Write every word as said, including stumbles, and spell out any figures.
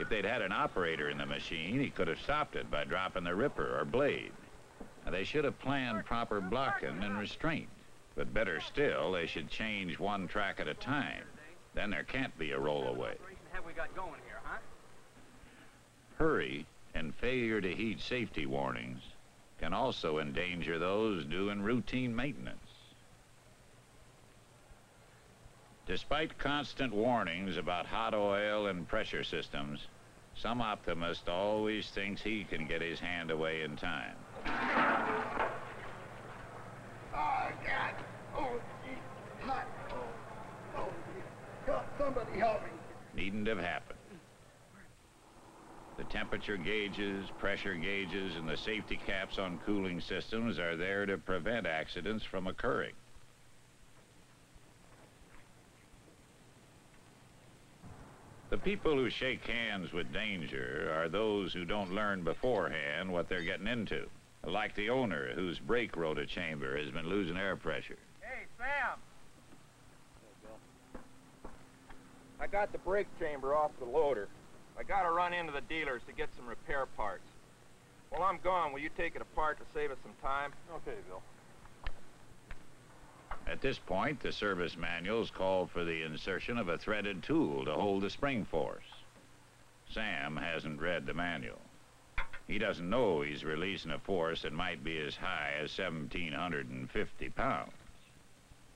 If they'd had an operator in the machine, he could have stopped it by dropping the ripper or blade. Now, they should have planned proper blocking and restraint. But better still, they should change one track at a time. Then there can't be a rollaway. Have we got going here, huh? Hurry and failure to heed safety warnings can also endanger those doing routine maintenance. Despite constant warnings about hot oil and pressure systems, some optimist always thinks he can get his hand away in time. Oh, God. Oh, gee. Hot. Oh, oh, gee. Help, somebody help me. Needn't have happened. The temperature gauges, pressure gauges, and the safety caps on cooling systems are there to prevent accidents from occurring. The people who shake hands with danger are those who don't learn beforehand what they're getting into. Like the owner whose brake rotor chamber has been losing air pressure. Hey, Sam! I got the brake chamber off the loader. I gotta run into the dealers to get some repair parts. While I'm gone, will you take it apart to save us some time? Okay, Bill. At this point, the service manuals call for the insertion of a threaded tool to hold the spring force. Sam hasn't read the manual. He doesn't know he's releasing a force that might be as high as seventeen hundred fifty pounds.